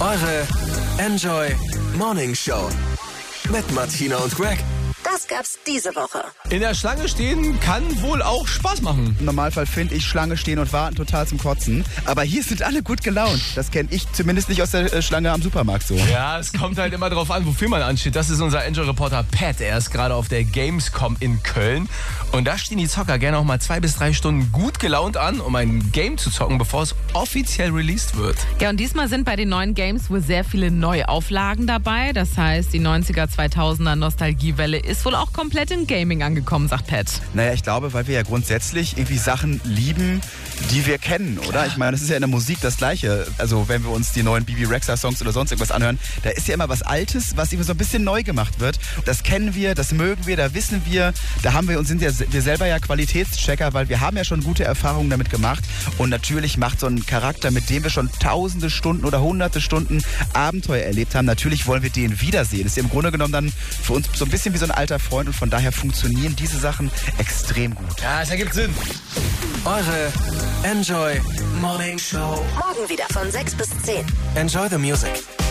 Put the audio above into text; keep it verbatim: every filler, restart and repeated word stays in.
Eure Enjoy Morning Show mit Martina und Greg. Das gab's diese Woche. In der Schlange stehen kann wohl auch Spaß machen. Im Normalfall finde ich Schlange stehen und warten total zum Kotzen. Aber hier sind alle gut gelaunt. Das kenne ich zumindest nicht aus der äh, Schlange am Supermarkt so. Ja, es kommt halt immer drauf an, wofür man ansteht. Das ist unser Enjoy-Reporter Pat. Er ist gerade auf der Gamescom in Köln. Und da stehen die Zocker gerne auch mal zwei bis drei Stunden gut gelaunt an, um ein Game zu zocken, bevor es offiziell released wird. Ja, und diesmal sind bei den neuen Games wohl sehr viele Neuauflagen dabei. Das heißt, die neunziger, zweitausender Nostalgiewelle ist wohl auch komplett in Gaming angekommen, sagt Pat. Naja, ich glaube, weil wir ja grundsätzlich irgendwie Sachen lieben, die wir kennen, oder? Ich meine, das ist ja in der Musik das Gleiche. Also wenn wir uns die neuen B B Rexha Songs oder sonst irgendwas anhören, da ist ja immer was Altes, was irgendwie so ein bisschen neu gemacht wird. Das kennen wir, das mögen wir, da wissen wir, da haben wir uns sind ja wir selber ja Qualitätschecker, weil wir haben ja schon gute Erfahrungen damit gemacht. Und natürlich macht so ein Charakter, mit dem wir schon tausende Stunden oder hunderte Stunden Abenteuer erlebt haben, natürlich wollen wir den wiedersehen. Das ist ja im Grunde genommen dann für uns so ein bisschen wie so ein alter Freund und von daher funktionieren diese Sachen extrem gut. Ja, es ergibt Sinn. Eure Enjoy Morning Show. Morgen wieder von sechs bis zehn. Enjoy the music.